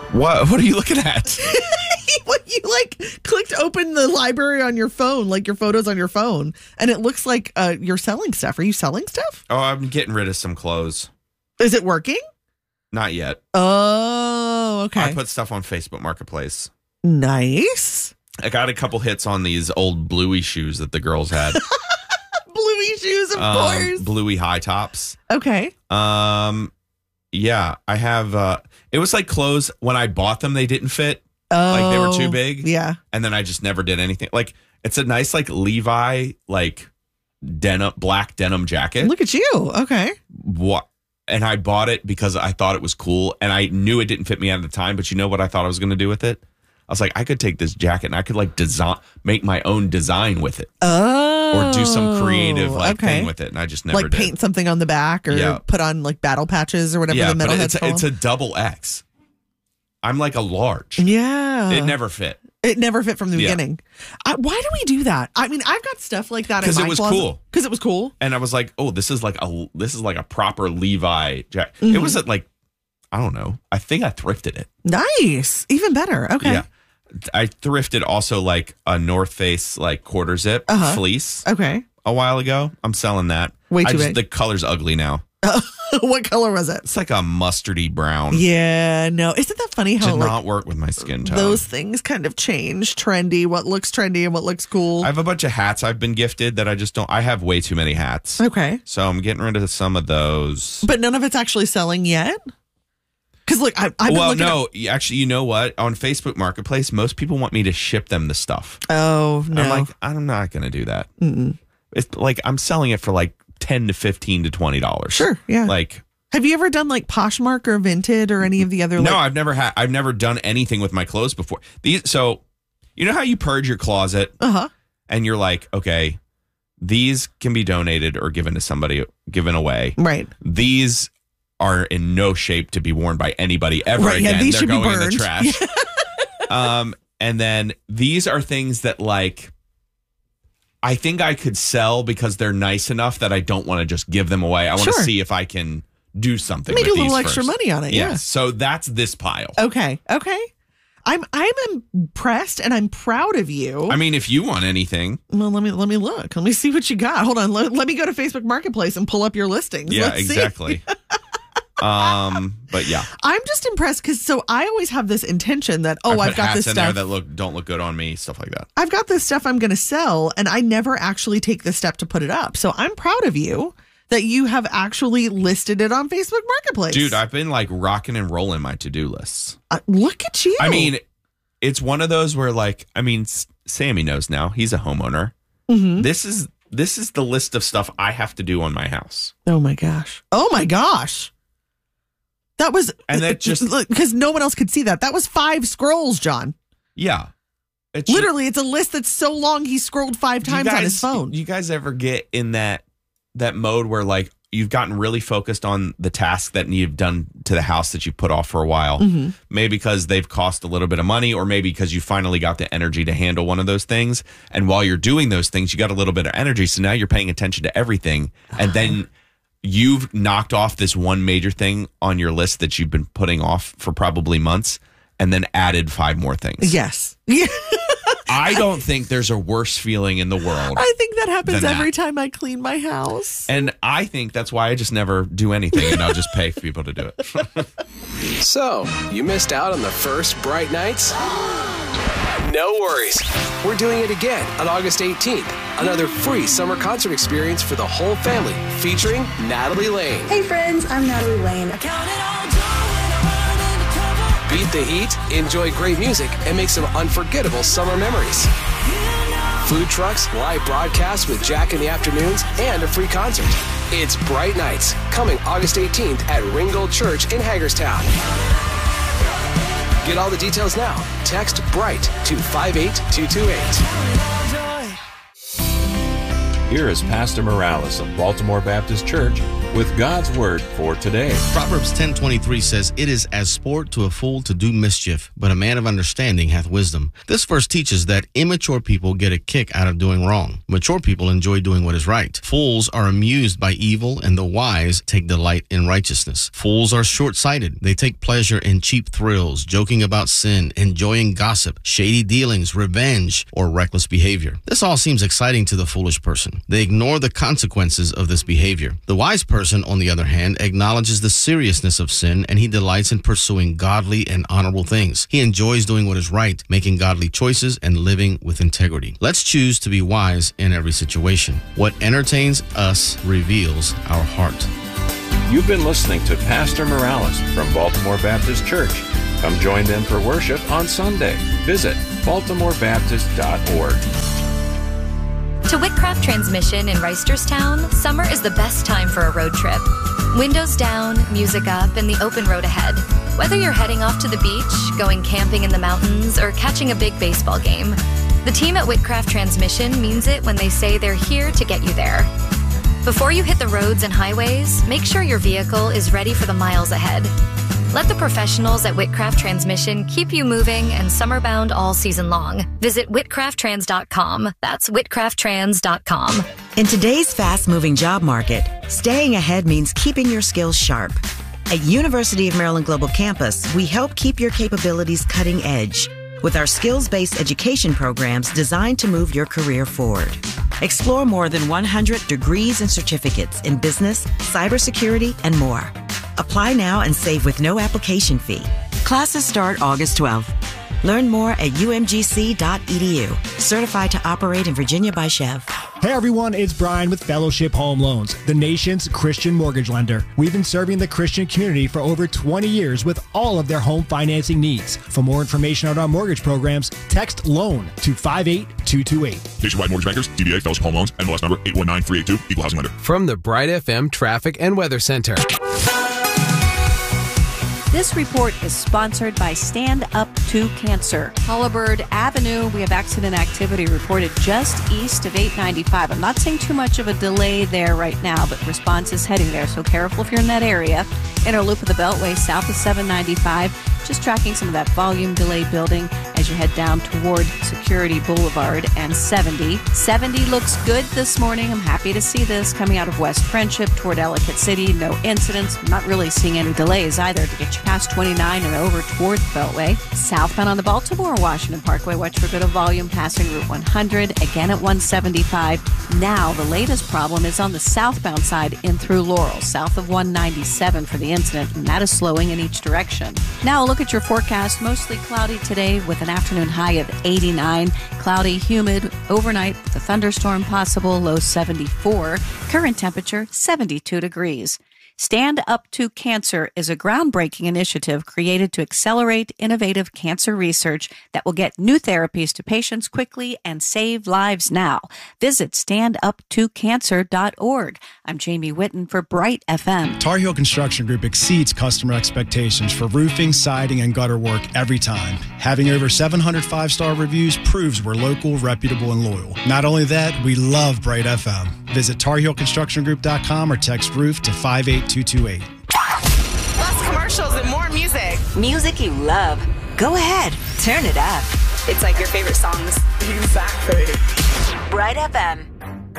What are you looking at? You clicked open the library on your phone, like your photos on your phone, and it looks like you're selling stuff. Are you selling stuff? Oh, I'm getting rid of some clothes. Is it working? Not yet. Oh, okay. I put stuff on Facebook Marketplace. Nice. I got a couple hits on these old Bluey shoes that the girls had. Bluey shoes, of course. Bluey high tops. Okay. Yeah, I have. It was like clothes. When I bought them, they didn't fit. Oh, like they were too big. Yeah. And then I just never did anything. Like it's a nice like Levi black denim jacket. Look at you. Okay. What? And I bought it because I thought it was cool, and I knew it didn't fit me at the time. But you know what I thought I was going to do with it? I was like, I could take this jacket and I could like make my own design with it. Oh. Or do some creative thing with it. And I just never did. Paint something on the back or put on like battle patches or whatever the metal heads called. It's a double X. I'm like a large. Yeah. It never fit. It never fit from the beginning. Why do we do that? I mean, I've got stuff like that in my closet. Because it was cool. Because it was cool. And I was like, oh, this is like a proper Levi jacket. Mm-hmm. It wasn't like, I don't know. I think I thrifted it. Nice. Even better. Okay. Yeah. I thrifted also like a North Face like quarter zip fleece. Okay. A while ago. I'm selling that. Way too big. The color's ugly now. What color was it? It's like a mustardy brown. Yeah, no. Isn't that funny how did not work with my skin tone? Those things kind of change. Trendy, what looks trendy and what looks cool. I have a bunch of hats I've been gifted that I just don't. I have way too many hats. Okay. So I'm getting rid of some of those. But none of it's actually selling yet? Because look, I've been looking actually, you know what? On Facebook Marketplace, most people want me to ship them the stuff. Oh, no. I'm like, I'm not going to do that. Mm-mm. It's like I'm selling it for like $10 to $15 to $20. Sure, yeah. Like, have you ever done like Poshmark or Vinted or any of the other? No, I've never done anything with my clothes before. So, you know how you purge your closet, and you're like, okay, these can be donated or given to somebody, given away. Right. These are in no shape to be worn by anybody ever again. Yeah, these They're should going be burned. in the trash. And then these are things that like I think I could sell because they're nice enough that I don't want to just give them away. I want to see if I can do something. Make with a little these extra money on it. Yeah. So that's this pile. Okay. I'm impressed and I'm proud of you. I mean, if you want anything, well, let me look. Let me see what you got. Hold on. Let me go to Facebook Marketplace and pull up your listings. Yeah, Let's exactly. But yeah, I'm just impressed because I always have this intention that I've got this in stuff there that don't look good on me, stuff like that. I've got this stuff I'm going to sell, and I never actually take the step to put it up. So I'm proud of you that you have actually listed it on Facebook Marketplace. Dude, I've been like rocking and rolling my to-do lists. Look at you. I mean, it's one of those where like, I mean, Sammy knows now. He's a homeowner. Mm-hmm. This is the list of stuff I have to do on my house. Oh my gosh. That was, and that just because no one else could see that. That was 5 scrolls, John. Yeah. It's a list that's so long he scrolled 5 times on his phone. You guys ever get in that mode where like you've gotten really focused on the task that you've done to the house that you put off for a while? Mm-hmm. Maybe because they've cost a little bit of money, or maybe because you finally got the energy to handle one of those things. And while you're doing those things, you got a little bit of energy. So now you're paying attention to everything. And then you've knocked off this one major thing on your list that you've been putting off for probably months, and then added 5 more things. Yes. I don't think there's a worse feeling in the world. I think that happens every time I clean my house. And I think that's why I just never do anything, and I'll just pay for people to do it. So, you missed out on the first Bright Nights? No worries. We're doing it again on August 18th. Another free summer concert experience for the whole family featuring Natalie Lane. Hey friends, I'm Natalie Lane. Beat the heat, enjoy great music, and make some unforgettable summer memories. Food trucks, live broadcasts with Jack in the afternoons, and a free concert. It's Bright Nights, coming August 18th at Ringgold Church in Hagerstown. Get all the details now. Text BRIGHT to 58228. Here is Pastor Morales of Baltimore Baptist Church with God's Word for today. Proverbs 10:23 says, "It is as sport to a fool to do mischief, but a man of understanding hath wisdom." This verse teaches that immature people get a kick out of doing wrong. Mature people enjoy doing what is right. Fools are amused by evil, and the wise take delight in righteousness. Fools are short-sighted. They take pleasure in cheap thrills, joking about sin, enjoying gossip, shady dealings, revenge, or reckless behavior. This all seems exciting to the foolish person. They ignore the consequences of this behavior. The wise person, on the other hand, acknowledges the seriousness of sin, and he delights in pursuing godly and honorable things. He enjoys doing what is right, making godly choices, and living with integrity. Let's choose to be wise in every situation. What entertains us reveals our heart. You've been listening to Pastor Morales from Baltimore Baptist Church. Come join them for worship on Sunday. Visit baltimorebaptist.org. To Whitcraft Transmission in Reisterstown, summer is the best time for a road trip. Windows down, music up, and the open road ahead. Whether you're heading off to the beach, going camping in the mountains, or catching a big baseball game, the team at Whitcraft Transmission means it when they say they're here to get you there. Before you hit the roads and highways, make sure your vehicle is ready for the miles ahead. Let the professionals at Whitcraft Transmission keep you moving and summer-bound all season long. Visit whitcrafttrans.com. That's whitcrafttrans.com. In today's fast-moving job market, staying ahead means keeping your skills sharp. At University of Maryland Global Campus, we help keep your capabilities cutting edge with our skills-based education programs designed to move your career forward. Explore more than 100 degrees and certificates in business, cybersecurity, and more. Apply now and save with no application fee. Classes start August 12th. Learn more at umgc.edu. Certified to operate in Virginia by Chev. Hey everyone, it's Brian with Fellowship Home Loans, the nation's Christian mortgage lender. We've been serving the Christian community for over 20 years with all of their home financing needs. For more information on our mortgage programs, text LOAN to 58228. Nationwide Mortgage Bankers, DBA Fellowship Home Loans, NMLS number 819382, Equal Housing Lender. From the Bright FM Traffic and Weather Center. This report is sponsored by Stand Up to Cancer. Holabird Avenue, we have accident activity reported just east of 895. I'm not seeing too much of a delay there right now, but response is heading there, so careful if you're in that area. Inner loop of the Beltway south of 795, just tracking some of that volume delay building as you head down toward Security Boulevard and 70. 70 looks good this morning. I'm happy to see this coming out of West Friendship toward Ellicott City. No incidents. I'm not really seeing any delays either to get you past 29 and over toward the Beltway. Southbound on the Baltimore-Washington Parkway, watch for a bit of volume passing Route 100, again at 175. Now, the latest problem is on the southbound side in through Laurel, south of 197 for the incident, and that is slowing in each direction. Now, look at your forecast. Mostly cloudy today with an afternoon high of 89. Cloudy, humid, overnight with a thunderstorm possible, low 74. Current temperature, 72 degrees. Stand Up to Cancer is a groundbreaking initiative created to accelerate innovative cancer research that will get new therapies to patients quickly and save lives now. Visit standuptocancer.org. I'm Jamie Whitten for Bright FM. Tar Heel Construction Group exceeds customer expectations for roofing, siding, and gutter work every time. Having over 700 five-star reviews proves we're local, reputable, and loyal. Not only that, we love Bright FM. Visit TarHeelConstructionGroup.com or text ROOF to 58228. Less commercials and more music. Music you love. Go ahead, turn it up. It's like your favorite songs. Exactly. Bright FM.